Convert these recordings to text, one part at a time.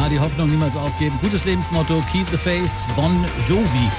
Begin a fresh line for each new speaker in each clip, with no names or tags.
klar, die Hoffnung niemals aufgeben. Gutes Lebensmotto, keep the faith, Bon Jovi.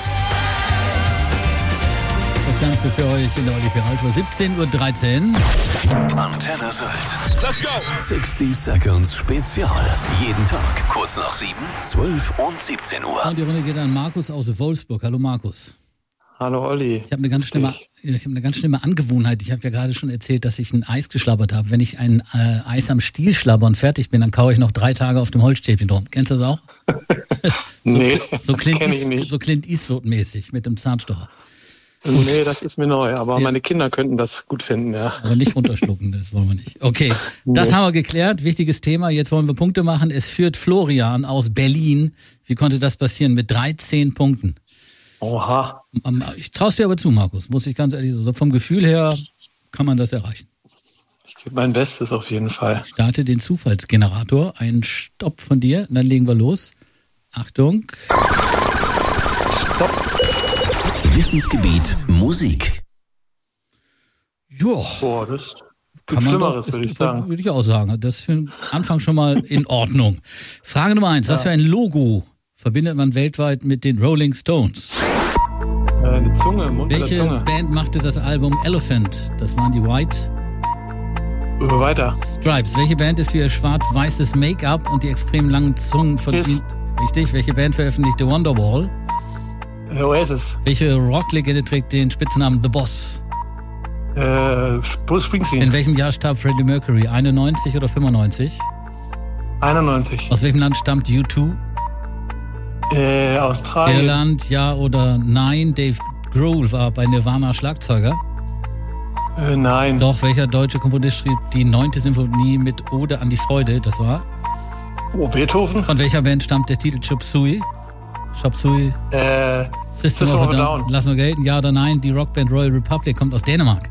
Das Ganze für euch in der Olli Peral Show, 17.13 Uhr.
Antenne Sylt. Let's go! 60 Seconds Spezial. Jeden Tag, kurz nach 7, 12 und 17 Uhr.
Und die Runde geht an Markus aus Wolfsburg. Hallo Markus.
Hallo Olli.
Ich habe eine ganz schlimme Angewohnheit. Ich habe ja gerade schon erzählt, dass ich ein Eis geschlabbert habe. Wenn ich ein Eis am Stiel schlabber und fertig bin, dann kaue ich noch 3 Tage auf dem Holzstäbchen drum. Kennst du das auch?
Nee,
so
kenn ich nicht.
So Clint Eastwood-mäßig mit dem Zahnstocher.
Gut. Nee, das ist mir neu, aber meine Kinder könnten das gut finden, ja.
Aber nicht runterschlucken, das wollen wir nicht. Okay, das haben wir geklärt. Wichtiges Thema. Jetzt wollen wir Punkte machen. Es führt Florian aus Berlin. Wie konnte das passieren? Mit 13 Punkten.
Oha.
Ich traue es dir aber zu, Markus, muss ich ganz ehrlich sagen. So vom Gefühl her kann man das erreichen.
Ich gebe mein Bestes auf jeden Fall.
Ich starte den Zufallsgenerator. Ein Stopp von dir, dann legen wir los. Achtung.
Stopp.
Wissensgebiet Musik.
Joa.
Boah, das
Kann
gibt
man
Schlimmeres,
doch,
würde ich sagen.
Würde ich auch sagen. Das ist für den Anfang schon mal in Ordnung. Frage Nummer 1. Was für ein Logo verbindet man weltweit mit den Rolling Stones?
Eine Zunge, Mund oder
Welche
Zunge.
Band machte das Album Elephant? Das waren die White
Weiter.
Stripes. Welche Band ist für ihr schwarz-weißes Make-up und die extrem langen Zungen von
Kiss.
Richtig. Welche Band veröffentlichte Wonderwall?
Oasis.
Welche Rocklegende trägt den Spitznamen The Boss?
Bruce Springsteen.
In welchem Jahr starb Freddie Mercury? 91 oder 95?
91.
Aus welchem Land stammt U2?
Australien.
Irland, ja oder nein? Dave Grohl war bei Nirvana Schlagzeuger.
Nein.
Doch, welcher deutsche Komponist schrieb die 9. Symphonie mit Ode an die Freude? Das war?
Oh, Beethoven.
Von welcher Band stammt der Titel Chop Suey? Chop Suey? System of a Down. Lass nur gelten, ja oder nein? Die Rockband Royal Republic kommt aus Dänemark.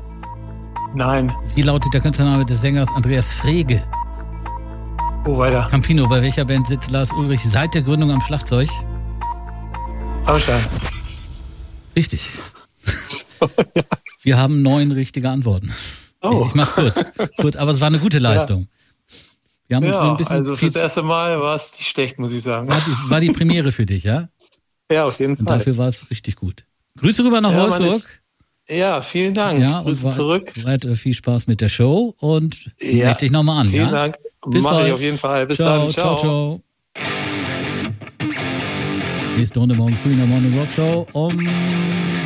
Nein.
Wie lautet der Künstlername des Sängers Andreas Frege?
Oh, weiter.
Campino, bei welcher Band sitzt Lars Ulrich seit der Gründung am Schlagzeug?
Rammstein.
Richtig.
Ja.
Wir haben 9 richtige Antworten.
Oh.
Ich mach's gut. Gut, aber es war eine gute Leistung. Wir haben uns nur ein bisschen
also fürs erste Mal war es nicht schlecht, muss ich sagen.
War die Premiere für dich, ja?
Ja, auf jeden
Und
Fall.
dafür war es richtig gut. Grüße rüber nach Wolfsburg.
Ja, vielen Dank.
Ja,
Grüße
und
zurück.
weiter viel Spaß mit der Show und melde dich nochmal an.
Vielen
ja?
Dank.
Bis
Mach
bald.
ich auf jeden Fall. Bis
ciao,
dann.
Ciao. Nächste Runde morgen früh in der Morning Rock Show um